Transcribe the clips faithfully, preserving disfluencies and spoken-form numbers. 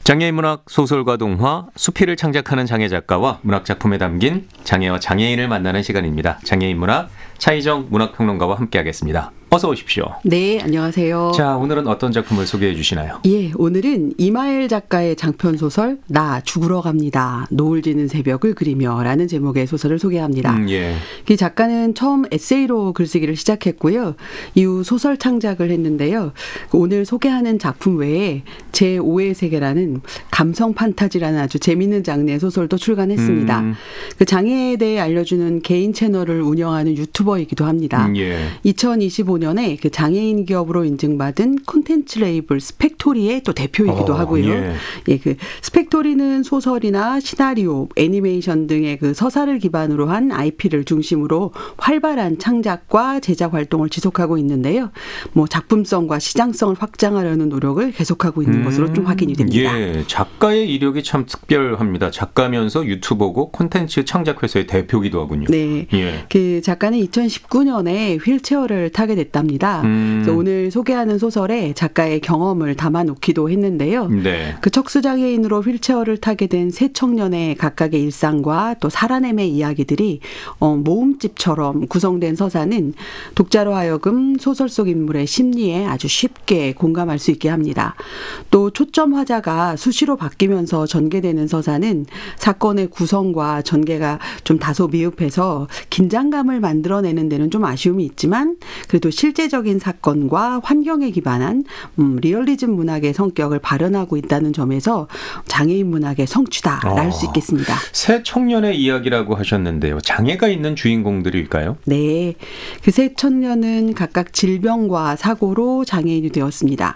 장애인 문학 소설과 동화 수필을 창작하는 장애 작가와 문학 작품에 담긴 장애와 장애인을 만나는 시간입니다. 장애인 문학 차희정 문학평론가와 함께하겠습니다. 어서 오십시오. 네, 안녕하세요. 자, 오늘은 어떤 작품을 소개해 주시나요? 예, 오늘은 이마엘 작가의 장편 소설 나 죽으러 갑니다. 노을 지는 새벽을 그리며 라는 제목의 소설을 소개합니다. 음, 예. 이 작가는 처음 에세이로 글쓰기를 시작했고요. 이후 소설 창작을 했는데요. 오늘 소개하는 작품 외에 제오의 세계라는 감성 판타지라는 아주 재미있는 장르의 소설도 출간했습니다. 음. 그 장애에 대해 알려주는 개인 채널을 운영하는 유튜버이기도 합니다. 음, 예. 이천이십오 년에 그 장애인 기업으로 인증받은 콘텐츠 레이블 스펙토리의 또 대표이기도 어, 하고요. 예. 예, 그 스펙토리는 소설이나 시나리오, 애니메이션 등의 그 서사를 기반으로 한 아이피를 중심으로 활발한 창작과 제작 활동을 지속하고 있는데요. 뭐 작품성과 시장성을 확장하려는 노력을 계속하고 있는 음, 것으로 좀 확인이 됩니다. 예, 작가의 이력이 참 특별합니다. 작가면서 유튜버고 콘텐츠 창작 회사의 대표기도 하군요. 네, 예. 그 작가는 이천십구 년에 휠체어를 타게 됐답니다. 음. 그래서 오늘 소개하는 소설에 작가의 경험을 담아놓기도 했는데요. 네. 그 척수장애인으로 휠체어를 타게 된 세 청년의 각각의 일상과 또 살아남의 이야기들이 어, 모음집처럼 구성된 서사는 독자로 하여금 소설 속 인물의 심리에 아주 쉽게 공감할 수 있게 합니다. 또 초점 화자가 수시로 바뀌면서 전개되는 서사는 사건의 구성과 전개가 좀 다소 미흡해서 긴장감을 만들어내는 데는 좀 아쉬움이 있지만 그래도 실제적인 사건과 환경에 기반한 음, 리얼리즘 문학의 성격을 발현하고 있다는 점에서 장애인 문학의 성취다라 할 수 어, 있겠습니다. 새 청년의 이야기라고 하셨는데요. 장애가 있는 주인공들일까요? 네, 그 세 청년은 각각 질병과 사고로 장애인이 되었습니다.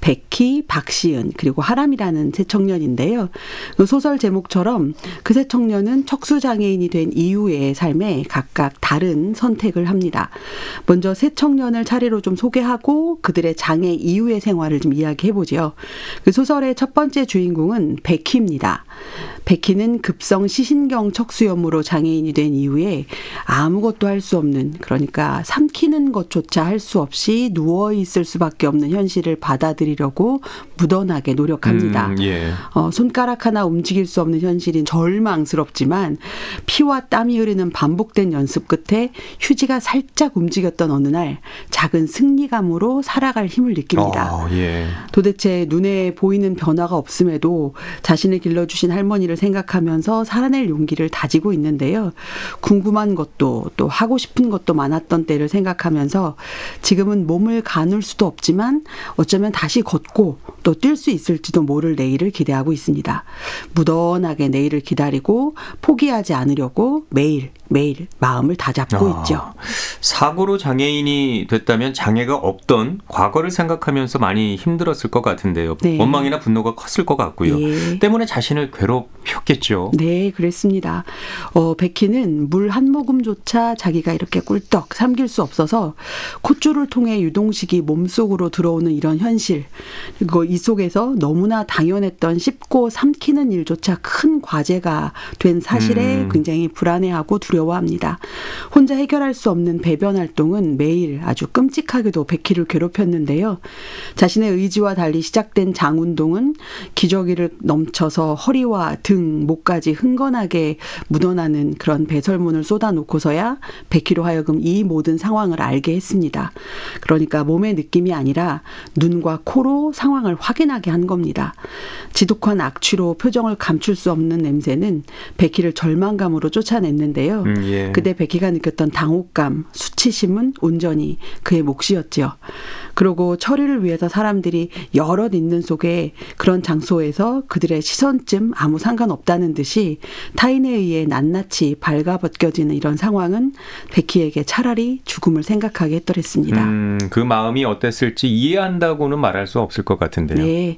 백희, 박시은 그리고 하람이라는 세 청년인데요. 그 소설 제목처럼 그 세 청년은 척수장애인이 된 이후의 삶에 각각 다른 선택을 합니다. 먼저 세 청년을 차례로 좀 소개하고 그들의 장애 이후의 생활을 좀 이야기해보죠. 그 소설의 첫 번째 주인공은 백희입니다. 백희는 급성 시신경 척수염으로 장애인이 된 이후에 아무것도 할 수 없는, 그러니까 삼키는 것조차 할 수 없이 누워있을 수밖에 없는 현실을 받아들이려고 무던하게 노력합니다. 음, 예. 어, 손가락 하나 움직일 수 없는 현실인 절망스럽지만 피와 땀이 흐르는 반복된 연습 끝에 휴지가 살짝 움직였던 어느 날 작은 승리감으로 살아갈 힘을 느낍니다. 어, 예. 도대체 눈에 보이는 변화가 없음에도 자신을 길러주신 할머니를 생각하면서 살아낼 용기를 다지고 있는데요. 궁금한 것도 또 하고 싶은 것도 많았던 때를 생각하면서 지금은 몸을 가눌 수도 없지만 어쩌면 다시 걷고 또 뛸 수 있을지도 모를 내일을 기대하고 있습니다. 무던하게 내일을 기다리고 포기하지 않으려고 매일 매일 마음을 다잡고 아, 있죠. 사고로 장애인이 됐다면 장애가 없던 과거를 생각하면서 많이 힘들었을 것 같은데요. 네. 원망이나 분노가 컸을 것 같고요. 예. 때문에 자신을 괴롭혔겠죠. 네, 그랬습니다. 어, 백희는 물 한 모금조차 자기가 이렇게 꿀떡 삼킬 수 없어서 콧줄을 통해 유동식이 몸속으로 들어오는 이런 현실, 그리고 이 속에서 너무나 당연했던 씹고 삼키는 일조차 큰 과제가 된 사실에 음. 굉장히 불안해하고 두려워합니다. 혼자 해결할 수 없는 배변 활동은 매일 아주 끔찍하게도 백희를 괴롭혔는데요. 자신의 의지와 달리 시작된 장운동은 기저귀를 넘쳐서 허리와 등, 목까지 흥건하게 묻어나는 그런 배설문을 쏟아놓고서야 백희로 하여금 이 모든 상황을 알게 했습니다. 그러니까 몸의 느낌이 아니라 눈과 코로 상황을 확인하게 한 겁니다. 지독한 악취로 표정을 감출 수 없는 냄새는 백희를 절망감으로 쫓아냈는데요. 음, 예. 그때 백희가 느꼈던 당혹감, 수치심은 온전히 그의 몫이었죠. 그리고 처리를 위해서 사람들이 여럿 있는 속에 그런 장소에서 그들의 시선쯤 아무 상관없다는 듯이 타인에 의해 낱낱이 발가벗겨지는 이런 상황은 백희에게 차라리 죽음을 생각하게 했더랬습니다. 음, 그 마음이 어땠을지 이해한다고는 말할 수 없을 것 같은데요. 네,